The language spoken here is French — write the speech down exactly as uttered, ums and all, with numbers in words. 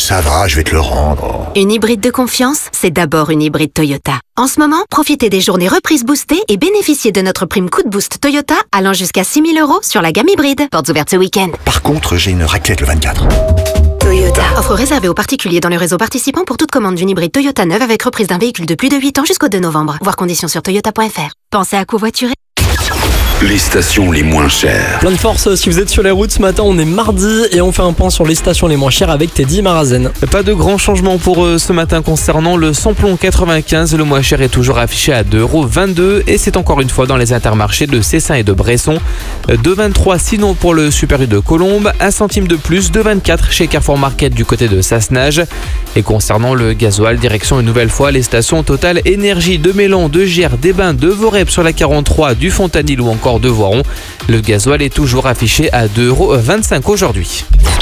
ça va, je vais te le rendre. Une hybride de confiance, c'est d'abord une hybride Toyota. En ce moment, profitez des journées reprises boostées et bénéficiez de notre prime coup de boost Toyota allant jusqu'à six mille euros sur la gamme hybride. Portes ouvertes ce week-end. Par contre, j'ai une raclette le vingt-quatre. Toyota. Offre réservée aux particuliers dans le réseau participant pour toute commande d'une hybride Toyota neuve avec reprise d'un véhicule de plus de huit ans jusqu'au deux novembre. Voir conditions sur toyota point f r. Pensez à covoiturer. Les stations les moins chères. Plein de force si vous êtes sur les routes ce matin, on est mardi et on fait un point sur les stations les moins chères avec Teddy Marazen. Pas de grands changements pour eux ce matin concernant le samplon quatre-vingt-quinze. Le moins cher est toujours affiché à deux euros vingt-deux et c'est encore une fois dans les intermarchés de Cessin et de Bresson. deux euros vingt-trois sinon pour le Super U de Colombes, un centime de plus, deux euros vingt-quatre chez Carrefour Market du côté de Sassenage. Et concernant le gasoil, direction une nouvelle fois les stations Total Énergie de Mélan, de Giers, des Bains, de Vorep sur la quarante-trois, du Fontanil ou encore de Voiron. Le gasoil est toujours affiché à deux euros vingt-cinq aujourd'hui.